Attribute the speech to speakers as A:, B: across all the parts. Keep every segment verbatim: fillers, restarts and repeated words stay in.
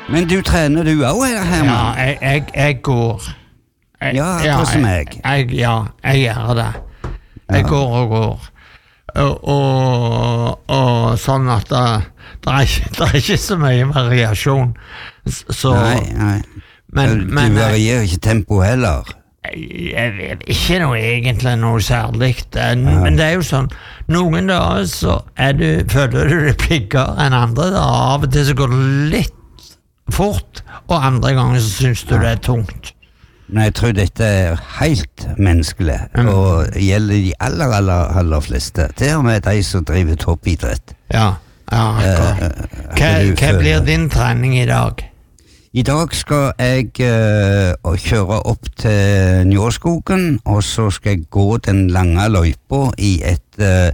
A: Men du trener du også, eller Herman?
B: Ja, jeg, jeg, jeg går. Jeg,
A: Ja, akkurat som meg.
B: Jeg, ja, jeg gjør det. Jeg
A: Ja.
B: går og går. Og, og, og sånn at det, det, er ikke, det er ikke så mye variasjon. Så,
A: Nei, nei.
B: men,
A: du
B: men jeg,
A: varierer ikke tempo heller.
B: jeg vet ikke noe egentlig noe særlig. Men det er jo sånn, noen dager så er du, føler du deg piggere enn andre dager. Av og til så går det litt fort, og andre ganger så synes du det er tungt.
A: Men jeg tror dette er helt menneskelig,
B: Mm.
A: og gjelder de aller, aller, aller fleste. Til og med de som driver toppidrett.
B: Ja, ja, akkurat.
A: Eh,
B: Hva,
A: du
B: hva
A: føler-
B: blir din trening i dag?
A: I dag skal jeg eh, kjøre opp til Njåskogen, og så skal jeg gå den lange løypa i et eh,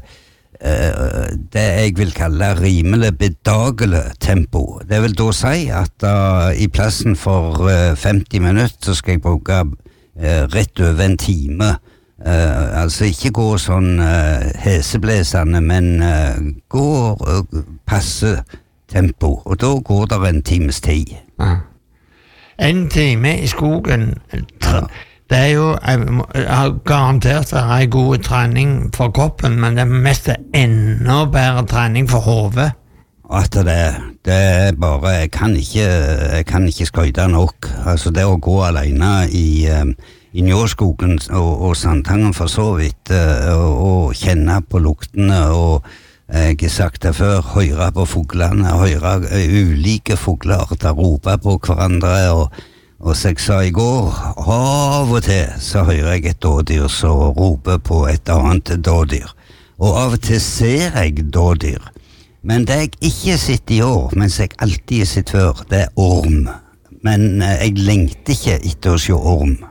A: eh, det jeg vil kalle rimelig bedagelig tempo. Det vil da si at uh, i plassen for uh, femti minutter så skal jeg bruke uh, rett over en time. Uh, altså ikke gå sånn uh, heseblesende, men uh, gå uh, passe tempo, og da går det en times tid.
B: Ja. En time i skogen,
A: Ja.
B: det er jo, jeg må- jeg har garantert det er god trening for kroppen, men det er mest enda bedre trening for hodet.
A: At det, det er bare, jeg kan ikke, jeg kan ikke skøyte nok. Altså det å gå alene i, um, i Njåskogen og, og Sandtangen for så vidt, uh, og, og kjenne på luktene, og jeg har sagt det før, høre på fuglene, høre uh, ulike fugler der roper på hverandre, og, og som jeg sa i går, av og til så hører jeg et dådyr som roper på et annet dådyr. Og av og til ser jeg dådyr. Men det jeg ikke sitter i år, mens jeg alltid har sett før, det er orm. Men eh, jeg lengter ikke etter å se orm.